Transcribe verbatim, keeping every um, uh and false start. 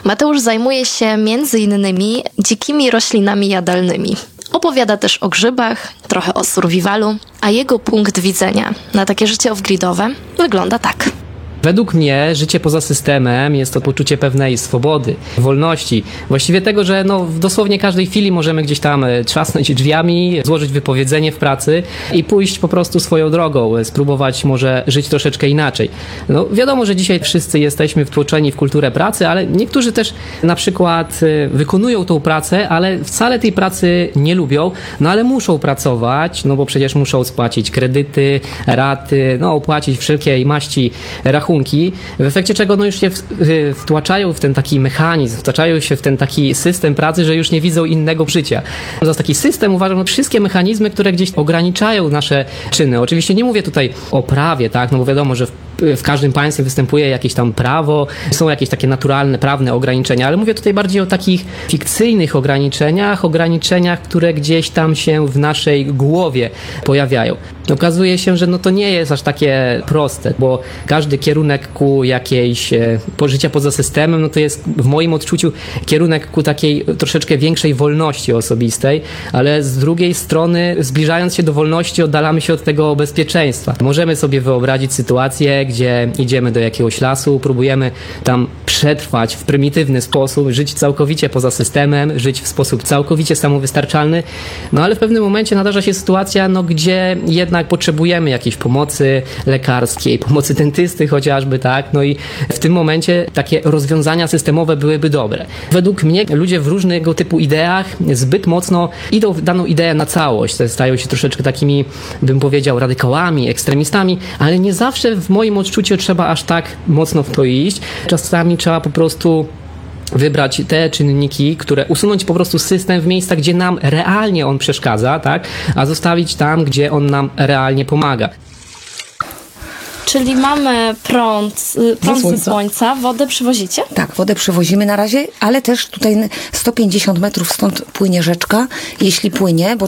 Mateusz zajmuje się między innymi dzikimi roślinami jadalnymi. Opowiada też o grzybach, trochę o survivalu, a jego punkt widzenia na takie życie off-gridowe wygląda tak. Według mnie życie poza systemem jest to poczucie pewnej swobody, wolności. Właściwie tego, że no, w dosłownie każdej chwili możemy gdzieś tam trzasnąć drzwiami, złożyć wypowiedzenie w pracy i pójść po prostu swoją drogą, spróbować może żyć troszeczkę inaczej. No, wiadomo, że dzisiaj wszyscy jesteśmy wtłoczeni w kulturę pracy, ale niektórzy też na przykład wykonują tą pracę, ale wcale tej pracy nie lubią, no ale muszą pracować, no bo przecież muszą spłacić kredyty, raty, no opłacić wszelkiej maści rachunki. W efekcie czego no już się wtłaczają w ten taki mechanizm, wtłaczają się w ten taki system pracy, że już nie widzą innego życia. Za taki system uważam no, wszystkie mechanizmy, które gdzieś ograniczają nasze czyny. Oczywiście nie mówię tutaj o prawie, tak, no bo wiadomo, że w, w każdym państwie występuje jakieś tam prawo, są jakieś takie naturalne, prawne ograniczenia, ale mówię tutaj bardziej o takich fikcyjnych ograniczeniach, ograniczeniach, które gdzieś tam się w naszej głowie pojawiają. Okazuje się, że no to nie jest aż takie proste, bo każdy kierunek ku jakiejś życia poza systemem, no to jest w moim odczuciu kierunek ku takiej troszeczkę większej wolności osobistej, ale z drugiej strony zbliżając się do wolności oddalamy się od tego bezpieczeństwa. Możemy sobie wyobrazić sytuację, gdzie idziemy do jakiegoś lasu, próbujemy tam przetrwać w prymitywny sposób, żyć całkowicie poza systemem, żyć w sposób całkowicie samowystarczalny, no ale w pewnym momencie nadarza się sytuacja, no gdzie jednak potrzebujemy jakiejś pomocy lekarskiej, pomocy dentysty chociażby, tak, no i w tym momencie takie rozwiązania systemowe byłyby dobre. Według mnie ludzie w różnego typu ideach zbyt mocno idą w daną ideę na całość, stają się troszeczkę takimi, bym powiedział, radykałami, ekstremistami, ale nie zawsze w moim odczuciu trzeba aż tak mocno w to iść. Czasami trzeba po prostu wybrać te czynniki, które usunąć po prostu system w miejscach, gdzie nam realnie on przeszkadza, tak, a zostawić tam, gdzie on nam realnie pomaga. Czyli mamy prąd, prąd ze słońca, wodę przywozicie? Tak, wodę przywozimy na razie, ale też tutaj sto pięćdziesiąt metrów stąd płynie rzeczka, jeśli płynie, bo